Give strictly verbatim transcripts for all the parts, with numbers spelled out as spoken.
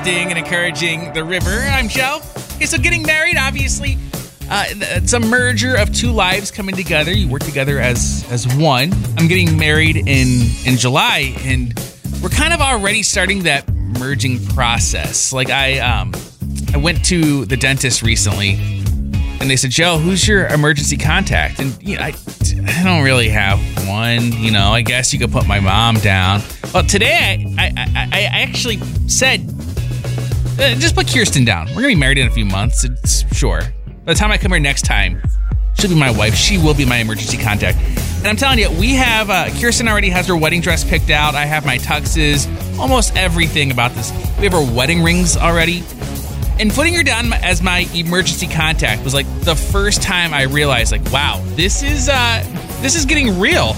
And encouraging the river. I'm Joe. Okay, so getting married, obviously, uh, it's a merger of two lives coming together. You work together as as one. I'm getting married in in July, and we're kind of already starting that merging process. Like I um I went to the dentist recently, and they said, Joe, who's your emergency contact? And you know, I I don't really have one. You know, I guess you could put my mom down. Well, today I I I, I actually said. Uh, just put Kirsten down. We're going to be married in a few months. It's sure. By the time I come here next time, she'll be my wife. She will be my emergency contact. And I'm telling you, we have, uh, Kirsten already has her wedding dress picked out. I have my tuxes, almost everything about this. We have our wedding rings already. And putting her down as my emergency contact was like the first time I realized, like, wow, this is, uh, this is getting real.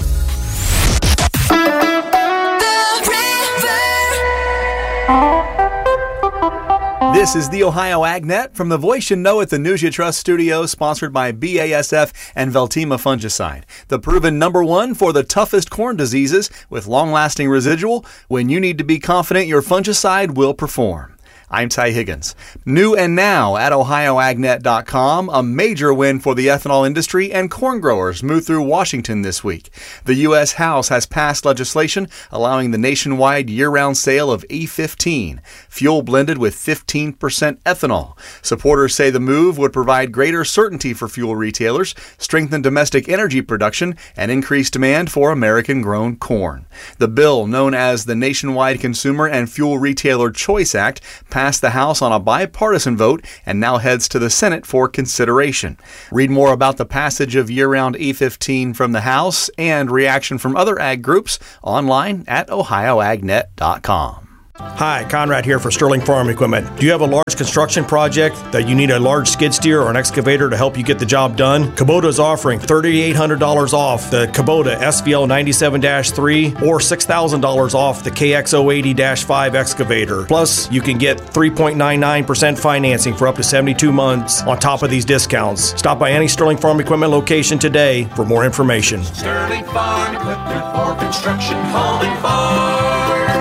This is the Ohio AgNet from the voice you know at the News You Trust studio, sponsored by B A S F and Veltima Fungicide, the proven number one for the toughest corn diseases with long-lasting residual when you need to be confident your fungicide will perform. I'm Ty Higgins. New and now at ohio ag net dot com, a major win for the ethanol industry and corn growers moved through Washington this week. The U S House has passed legislation allowing the nationwide year-round sale of E fifteen, fuel blended with fifteen percent ethanol. Supporters say the move would provide greater certainty for fuel retailers, strengthen domestic energy production, and increase demand for American-grown corn. The bill, known as the Nationwide Consumer and Fuel Retailer Choice Act, passed the House on a bipartisan vote and now heads to the Senate for consideration. Read more about the passage of year-round E fifteen from the House and reaction from other ag groups online at ohio ag net dot com. Hi, Conrad here for Sterling Farm Equipment. Do you have a large construction project that you need a large skid steer or an excavator to help you get the job done? Kubota is offering three thousand eight hundred dollars off the Kubota S V L ninety-seven dash three or six thousand dollars off the K X zero eighty dash five excavator. Plus, you can get three point nine nine percent financing for up to seventy-two months on top of these discounts. Stop by any Sterling Farm Equipment location today for more information. Sterling Farm Equipment for construction, home and farm.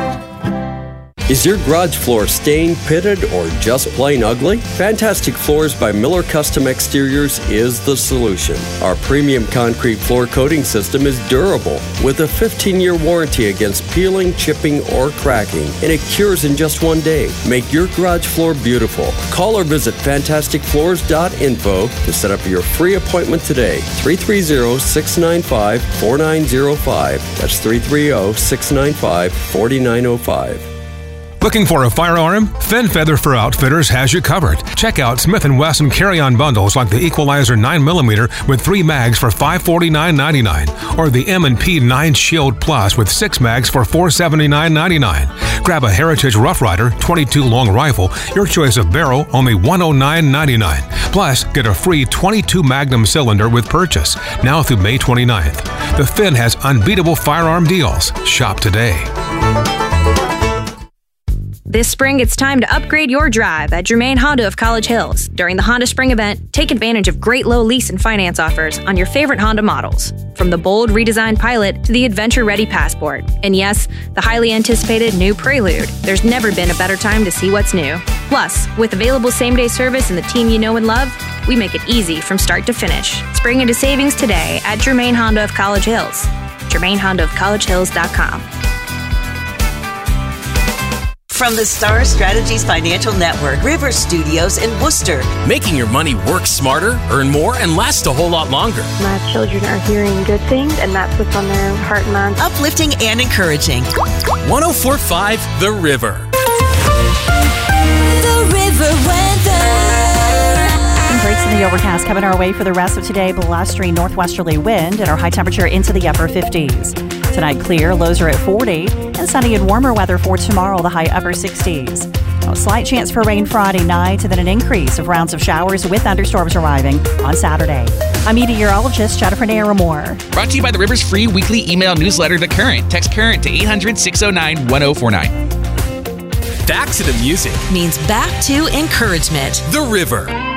Is your garage floor stained, pitted, or just plain ugly? Fantastic Floors by Miller Custom Exteriors is the solution. Our premium concrete floor coating system is durable with a fifteen-year warranty against peeling, chipping, or cracking, and it cures in just one day. Make your garage floor beautiful. Call or visit fantastic floors dot info to set up your free appointment today. three three zero, six nine five, four nine zero five. That's three three zero, six nine five, four nine zero five. Looking for a firearm? Finn Feather for Outfitters has you covered. Check out Smith and Wesson carry-on bundles like the Equalizer nine millimeter with three mags for five hundred forty-nine ninety-nine, or the M and P nine Shield Plus with six mags for four hundred seventy-nine ninety-nine. Grab a Heritage Rough Rider twenty-two long rifle, your choice of barrel, only one hundred nine ninety-nine. Plus, get a free twenty-two Magnum cylinder with purchase, now through May twenty-ninth. The Finn has unbeatable firearm deals. Shop today. This spring, it's time to upgrade your drive at Germain Honda of College Hills. During the Honda Spring event, take advantage of great low lease and finance offers on your favorite Honda models. From the bold redesigned Pilot to the adventure-ready Passport. And yes, the highly anticipated new Prelude. There's never been a better time to see what's new. Plus, with available same-day service and the team you know and love, we make it easy from start to finish. Spring into savings today at Germain Honda of College Hills. Germain Honda of College Hills dot com. From the Star Strategies Financial Network, River Studios in Worcester. Making your money work smarter, earn more, and last a whole lot longer. My children are hearing good things, and that's what's on their heart and mind. Uplifting and encouraging. one oh four point five The River. The River weather. Breaks in the overcast coming our way for the rest of today. Blustery northwesterly wind and our high temperature into the upper fifties. Tonight clear, lows are at forty, and sunny and warmer weather for tomorrow, the high upper sixties. A slight chance for rain Friday night, and then an increase of rounds of showers with thunderstorms arriving on Saturday. I'm meteorologist Jennifer Naramore. Brought to you by the River's free weekly email newsletter, The Current. Text Current to eight hundred, six oh nine, one oh four nine. Back to the music means back to encouragement. The River.